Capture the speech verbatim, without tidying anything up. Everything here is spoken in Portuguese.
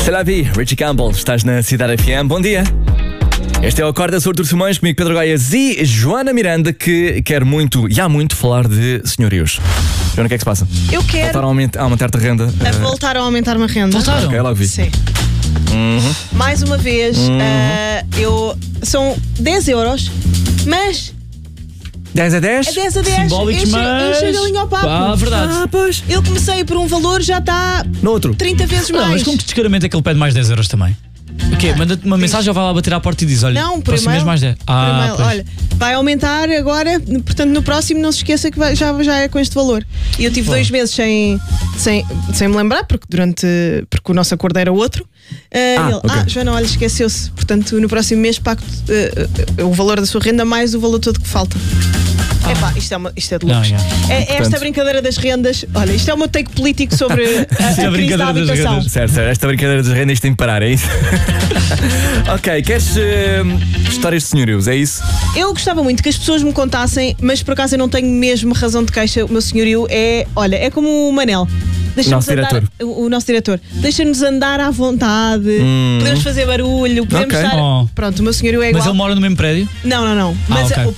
C'est la vie, Richie Campbell, estás na Cidade F M, bom dia. Este é o Acorda sobre Simões, comigo Pedro Goiás e Joana Miranda, que quer muito, e há muito, falar de senhorios. Joana, o que é que se passa? Eu quero Voltaram a aumentar, a aumentar-te a renda? a voltar a aumentar uma renda. Voltaram? Ok, logo vi. Sim. Uhum. Mais uma vez, Uhum. uh, eu são dez euros, mas dez a dez? é dez a dez. Simbólicos, enche, mas... enche a galinha ao papo. Ah, verdade. Ah, pois. Eu comecei por um valor, já está No outro? trinta vezes Não, mais. mas com que descaramento é que ele pede mais dez euros também? O quê? Manda-te uma mensagem ou vai lá bater à porta e diz: olha, Não, por próximo mês e-mail. mais dez. Por Ah, e-mail. pois. Olha, vai aumentar agora, portanto no próximo não se esqueça que vai- já, já é com este valor. E eu tive Bom. dois meses sem, sem, sem me lembrar, porque durante porque o nosso acordo era outro. Uh, ele, ok. ah, Joana, olha, esqueceu-se. Portanto, no próximo mês pago uh, uh, o valor da sua renda mais o valor todo que falta. Epá, isto é, uma, isto é de Não, loucos. yeah. É, é esta Portanto- brincadeira das rendas. Olha, isto é o meu take político sobre a, a é a crise da brincadeira das habitação. rendas. Certo, certo, esta brincadeira das rendas tem que parar, é isso? Ok, queres eh, histórias de senhorios, é isso? Eu gostava muito que as pessoas me contassem, mas por acaso eu não tenho mesmo razão de queixa. O meu senhorio é, olha, é como o Manel. Deixa-nos Nosso andar- diretor. o, o nosso diretor. Deixa-nos andar à vontade, podemos fazer barulho, podemos Ok. estar. Oh. Pronto, o meu senhorio é igual. Mas ele mora no mesmo prédio? Não, não, não. Mas ok. o,